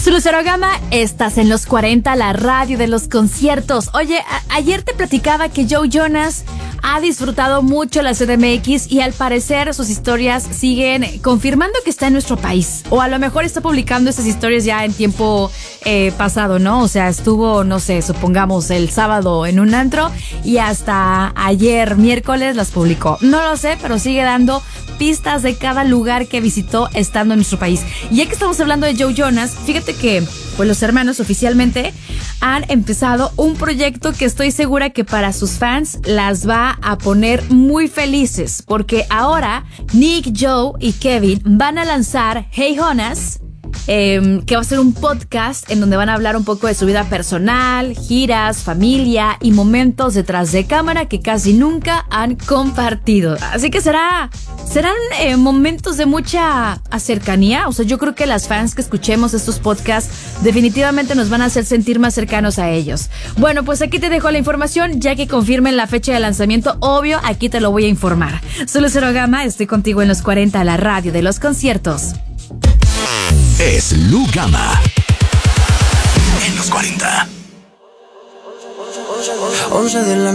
Zulu Zero Gama, estás en los 40, la radio de los conciertos. Oye, ayer te platicaba que Joe Jonas ha disfrutado mucho la CDMX y al parecer sus historias siguen confirmando que está en nuestro país. O a lo mejor está publicando esas historias ya en tiempo pasado, ¿no? O sea, estuvo, no sé, supongamos el sábado en un antro y hasta ayer, miércoles, las publicó. No lo sé, pero sigue dando pistas de cada lugar que visitó estando en nuestro país. Y ya que estamos hablando de Joe Jonas, fíjate que pues los hermanos oficialmente han empezado un proyecto que estoy segura que para sus fans las va a poner muy felices, porque ahora Nick, Joe y Kevin van a lanzar Hey Jonas, que va a ser un podcast en donde van a hablar un poco de su vida personal, giras, familia y momentos detrás de cámara que casi nunca han compartido. Así que serán momentos de mucha cercanía. O sea, yo creo que las fans que escuchemos estos podcasts definitivamente nos van a hacer sentir más cercanos a ellos. Bueno, pues aquí te dejo la información, ya que confirmen la fecha de lanzamiento. Obvio, aquí te lo voy a informar. Zulu Zero Gama, estoy contigo en los 40, la radio de los conciertos. Es Lu Gama en los 40. 11 de la